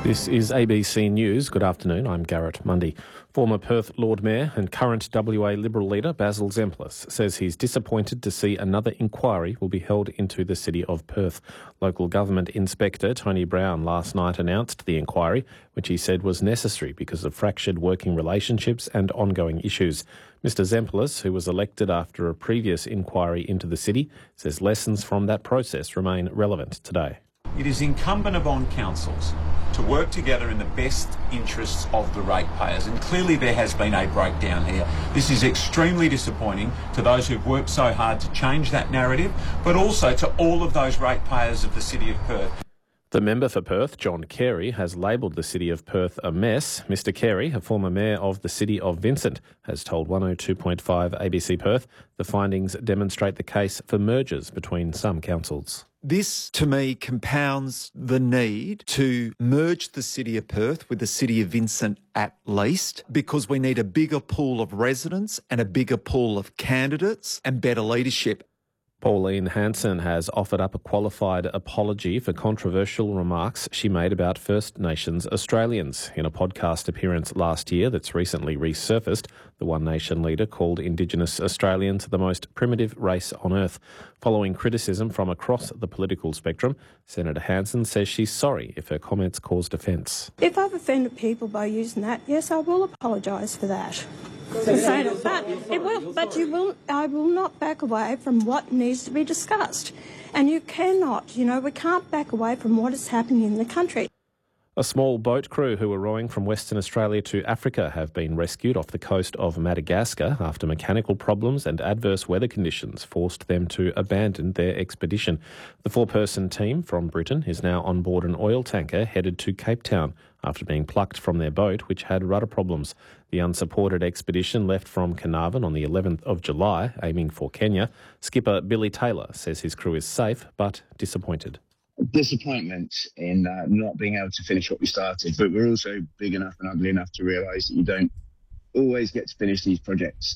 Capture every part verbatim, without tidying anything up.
This is A B C News. Good afternoon, I'm Garrett Mundy. Former Perth Lord Mayor and current W A Liberal leader Basil Zempilas says he's disappointed to see another inquiry will be held into the city of Perth. Local government inspector Tony Brown last night announced the inquiry, which he said was necessary because of fractured working relationships and ongoing issues. Mister Zempilas, who was elected after a previous inquiry into the city, says lessons from that process remain relevant today. It is incumbent upon councils to work together in the best interests of the ratepayers, and clearly there has been a breakdown here. This is extremely disappointing to those who've worked so hard to change that narrative, but also to all of those ratepayers of the City of Perth. The member for Perth, John Carey, has labelled the City of Perth a mess. Mister Carey, a former mayor of the City of Vincent, has told one oh two point five A B C Perth the findings demonstrate the case for mergers between some councils. This, to me, compounds the need to merge the City of Perth with the City of Vincent at least, because we need a bigger pool of residents and a bigger pool of candidates and better leadership. Pauline Hanson has offered up a qualified apology for controversial remarks she made about First Nations Australians. In a podcast appearance last year that's recently resurfaced, the One Nation leader called Indigenous Australians the most primitive race on earth. Following criticism from across the political spectrum, Senator Hanson says she's sorry if her comments caused offence. If I've offended people by using that, yes, I will apologise for that. Saying it, but it will, but you will. I will not back away from what needs to be discussed, and you cannot. You know, we can't back away from what is happening in the country. A small boat crew who were rowing from Western Australia to Africa have been rescued off the coast of Madagascar after mechanical problems and adverse weather conditions forced them to abandon their expedition. The four-person team from Britain is now on board an oil tanker headed to Cape Town after being plucked from their boat, which had rudder problems. The unsupported expedition left from Carnarvon on the eleventh of July, aiming for Kenya. Skipper Billy Taylor says his crew is safe but disappointed. Disappointment in uh, not being able to finish what we started, but we're also big enough and ugly enough to realise that you don't always get to finish these projects.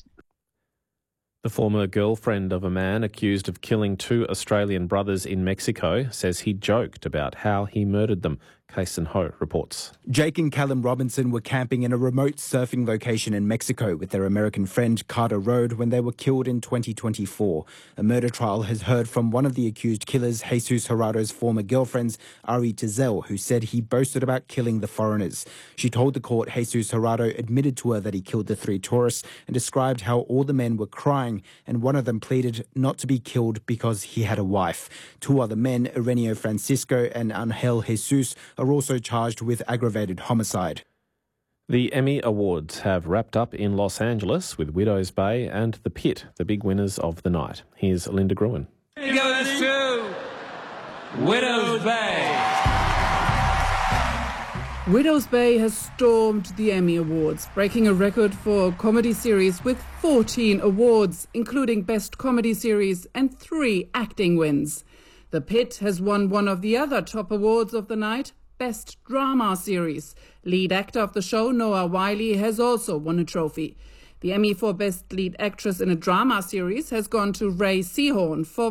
The former girlfriend of a man accused of killing two Australian brothers in Mexico says he joked about how he murdered them. Kason Ho reports. Jake and Callum Robinson were camping in a remote surfing location in Mexico with their American friend Carter Road when they were killed in twenty twenty-four. A murder trial has heard from one of the accused killers, Jesus Gerardo's former girlfriends, Ari Tezel, who said he boasted about killing the foreigners. She told the court Jesus Gerardo admitted to her that he killed the three tourists and described how all the men were crying, and one of them pleaded not to be killed because he had a wife. Two other men, Ireneo Francisco and Angel Jesus, are also charged with aggravated homicide. The Emmy Awards have wrapped up in Los Angeles with Widows Bay and The Pit, the big winners of the night. Here's Linda Gruen. It goes to Widows Bay. Widows Bay has stormed the Emmy Awards, breaking a record for comedy series with fourteen awards, including Best Comedy Series and three acting wins. The Pit has won one of the other top awards of the night, Best Drama Series. Lead actor of the show, Noah Wyle, has also won a trophy. The Emmy for Best Lead Actress in a Drama Series has gone to Ray Seahorn for